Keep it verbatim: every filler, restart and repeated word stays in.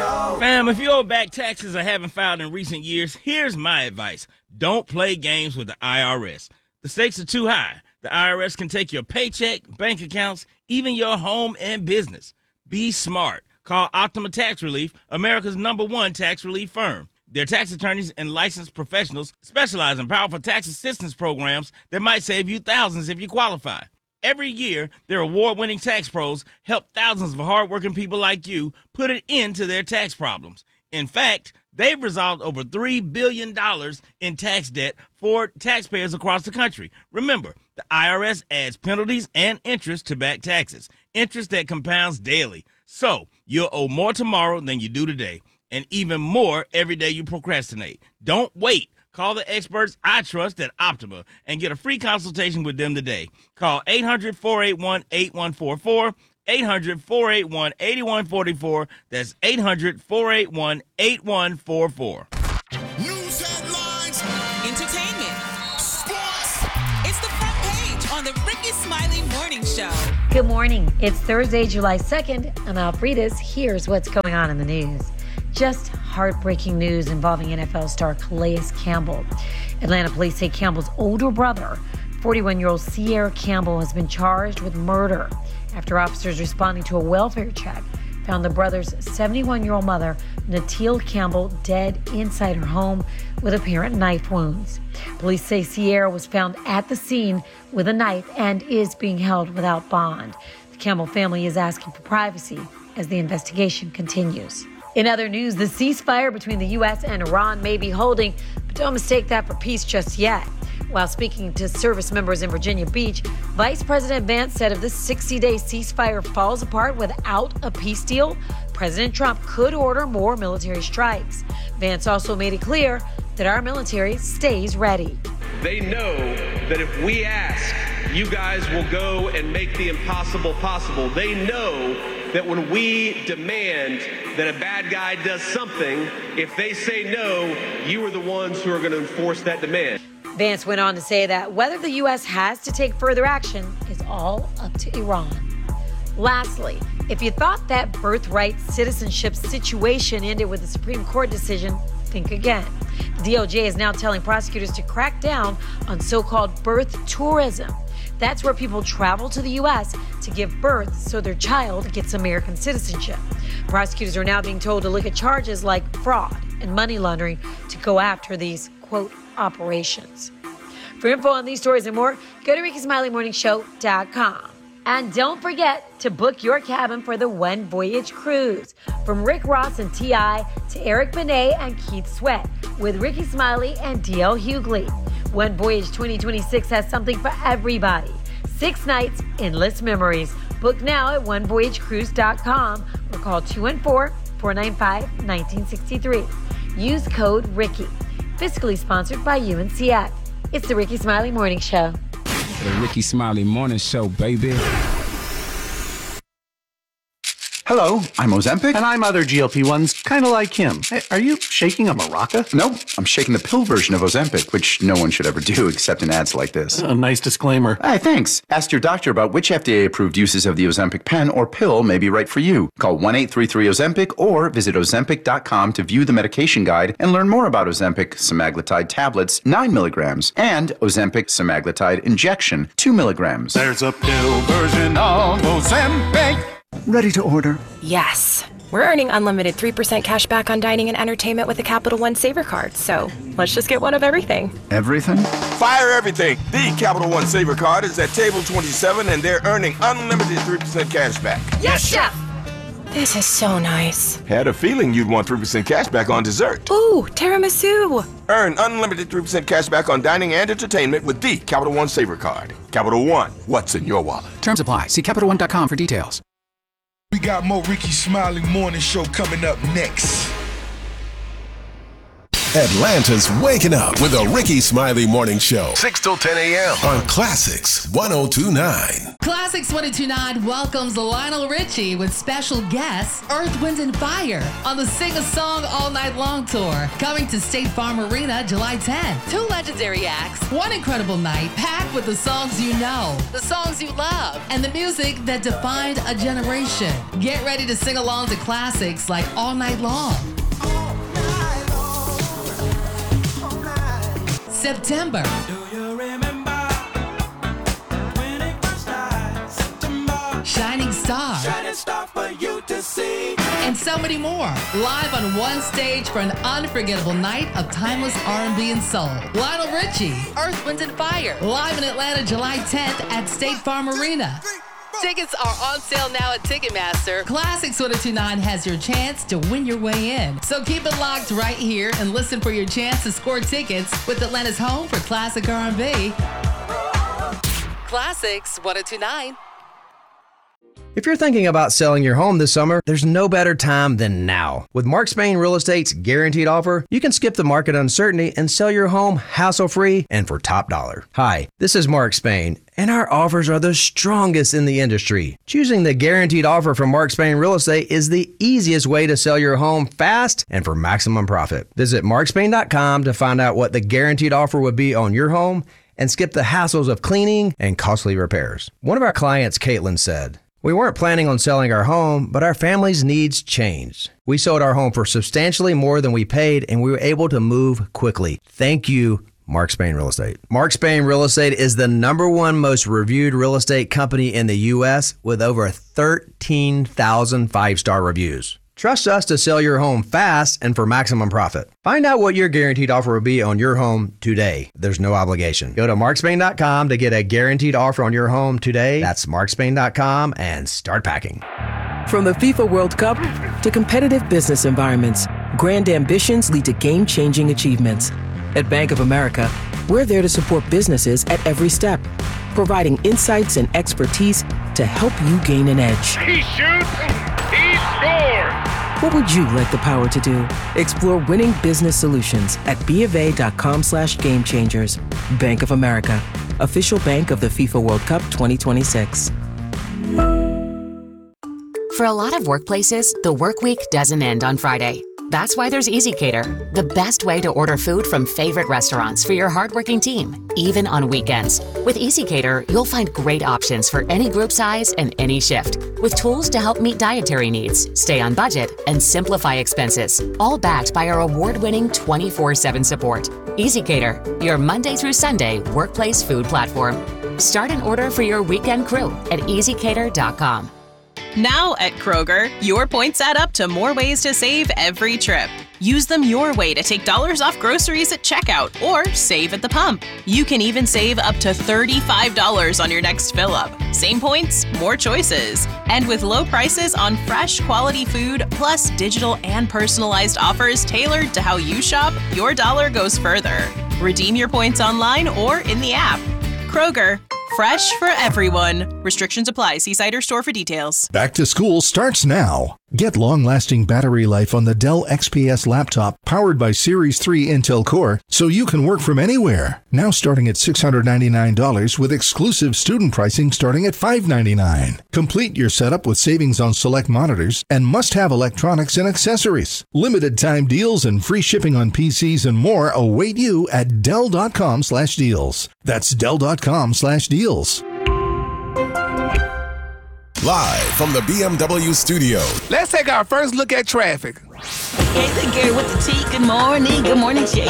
Show. Fam, if you owe back taxes or haven't filed in recent years, here's my advice. Don't play games with the I R S. The stakes are too high. The I R S can take your paycheck, bank accounts, even your home and business. Be smart. Call Optima Tax Relief, America's number one tax relief firm. Their tax attorneys and licensed professionals specialize in powerful tax assistance programs that might save you thousands if you qualify. Every year, their award-winning tax pros help thousands of hardworking people like you put an end to their tax problems. In fact, they've resolved over three billion dollars in tax debt for taxpayers across the country. Remember, the I R S adds penalties and interest to back taxes, interest that compounds daily. So, you'll owe more tomorrow than you do today, and even more every day you procrastinate. Don't wait. Call the experts I trust at Optima and get a free consultation with them today. Call eight hundred, four eight one, eight one four four, eight hundred, four eight one, eight one four four. That's eight hundred, four eight one, eight one four four. News headlines, entertainment, sports. It's the front page on the Ricky Smiley Morning Show. Good morning. It's Thursday, July second. I'm Alfredas. Here's what's going on in the news. Just heartbreaking news involving N F L star Calais Campbell. Atlanta police say Campbell's older brother, forty-one-year-old Sierra Campbell, has been charged with murder after officers responding to a welfare check found the brother's seventy-one-year-old mother, Natil Campbell, dead inside her home with apparent knife wounds. Police say Sierra was found at the scene with a knife and is being held without bond. The Campbell family is asking for privacy as the investigation continues. In other news, the ceasefire between the U S and Iran may be holding, but don't mistake that for peace just yet. While speaking to service members in Virginia Beach, Vice President Vance said if the sixty-day ceasefire falls apart without a peace deal, President Trump could order more military strikes. Vance also made it clear that our military stays ready. They know that if we ask, you guys will go and make the impossible possible. They know that when we demand that a bad guy does something, if they say no, you are the ones who are going to enforce that demand. Vance went on to say that whether the U S has to take further action is all up to Iran. Lastly, if you thought that birthright citizenship situation ended with a Supreme Court decision, think again. The D O J is now telling prosecutors to crack down on so-called birth tourism. That's where people travel to the U S to give birth so their child gets American citizenship. Prosecutors are now being told to look at charges like fraud and money laundering to go after these, quote, operations. For info on these stories and more, go to Ricky Smiley Morning Show dot com. And don't forget to book your cabin for the One Voyage Cruise. From Rick Ross and T I to Eric Benet and Keith Sweat with Ricky Smiley and D L Hughley. One Voyage twenty twenty-six has something for everybody. Six nights, endless memories. Book now at one voyage cruise dot com or call two one four, four nine five, one nine six three. Use code Ricky. Fiscally sponsored by U N C F. It's the Ricky Smiley Morning Show. The Ricky Smiley Morning Show, baby. Hello, I'm Ozempic. And I'm other G L P ones, kind of like him. Hey, are you shaking a maraca? Nope, I'm shaking the pill version of Ozempic, which no one should ever do except in ads like this. A nice disclaimer. Hey, thanks. Ask your doctor about which F D A-approved uses of the Ozempic pen or pill may be right for you. Call one eight three three Ozempic or visit ozempic dot com to view the medication guide and learn more about Ozempic semaglutide tablets, nine milligrams, and Ozempic semaglutide injection, two milligrams. There's a pill version of Ozempic. Ready to order? Yes. We're earning unlimited three percent cash back on dining and entertainment with the Capital One Saver Card, so let's just get one of everything. Everything? Fire everything. The Capital One Saver Card is at table twenty-seven, and they're earning unlimited three percent cash back. Yes, Chef! This is so nice. Had a feeling you'd want three percent cash back on dessert. Ooh, tiramisu. Earn unlimited three percent cash back on dining and entertainment with the Capital One Saver Card. Capital One, what's in your wallet? Terms apply. See Capital One dot com for details. We got more Ricky Smiley Morning Show coming up next. Atlanta's waking up with a Ricky Smiley Morning Show. six till ten a.m. on Classics one oh two point nine. Classics one oh two point nine welcomes Lionel Richie with special guests Earth, Wind and Fire on the Sing a Song All Night Long tour, coming to State Farm Arena July tenth. Two legendary acts, one incredible night packed with the songs you know, the songs you love, and the music that defined a generation. Get ready to sing along to classics like All Night Long. September. Do you remember when it first started? September. Shining Star. Shining Star for you to see. And so many more. Live on one stage for an unforgettable night of timeless R and B and soul. Lionel Richie, Earth, Wind and Fire. Live in Atlanta July tenth at State Farm Arena. Tickets are on sale now at Ticketmaster. Classics one oh two point nine has your chance to win your way in. So keep it locked right here and listen for your chance to score tickets with Atlanta's home for classic R and B. Classics one oh two point nine. If you're thinking about selling your home this summer, there's no better time than now. With Mark Spain Real Estate's guaranteed offer, you can skip the market uncertainty and sell your home hassle-free and for top dollar. Hi, this is Mark Spain, and our offers are the strongest in the industry. Choosing the guaranteed offer from Mark Spain Real Estate is the easiest way to sell your home fast and for maximum profit. Visit mark spain dot com to find out what the guaranteed offer would be on your home and skip the hassles of cleaning and costly repairs. One of our clients, Caitlin, said, "We weren't planning on selling our home, but our family's needs changed. We sold our home for substantially more than we paid, and we were able to move quickly. Thank you, Mark Spain Real Estate." Mark Spain Real Estate is the number one most reviewed real estate company in the U S with over thirteen thousand five-star reviews. Trust us to sell your home fast and for maximum profit. Find out what your guaranteed offer will be on your home today. There's no obligation. Go to mark spain dot com to get a guaranteed offer on your home today. That's mark spain dot com and start packing. From the FIFA World Cup to competitive business environments, grand ambitions lead to game-changing achievements. At Bank of America, we're there to support businesses at every step, providing insights and expertise to help you gain an edge. He shoots, he scores! What would you like the power to do? Explore winning business solutions at bofa.com slash game changers. Bank of America, official bank of the FIFA World Cup twenty twenty-six. For a lot of workplaces, the work week doesn't end on Friday. That's why there's EasyCater, the best way to order food from favorite restaurants for your hardworking team, even on weekends. With EasyCater, you'll find great options for any group size and any shift, with tools to help meet dietary needs, stay on budget, and simplify expenses, all backed by our award-winning twenty-four seven support. EasyCater, your Monday through Sunday workplace food platform. Start an order for your weekend crew at easy cater dot com. Now at Kroger, your points add up to more ways to save every trip. Use them your way to take dollars off groceries at checkout or save at the pump. You can even save up to thirty-five dollars on your next fill-up. Same points, more choices. And with low prices on fresh, quality food, plus digital and personalized offers tailored to how you shop, your dollar goes further. Redeem your points online or in the app. Kroger, fresh for everyone. Restrictions apply. See site or store for details. Back to school starts now. Get long-lasting battery life on the Dell X P S laptop powered by Series three Intel Core so you can work from anywhere. Now starting at six hundred ninety-nine dollars with exclusive student pricing starting at five hundred ninety-nine dollars. Complete your setup with savings on select monitors and must-have electronics and accessories. Limited time deals and free shipping on P Cs and more await you at Dell.com slash deals. That's Dell.com slash deals. Live from the B M W studio. Let's take our first look at traffic. Hey, the girl with the tea. Good morning. Good morning, J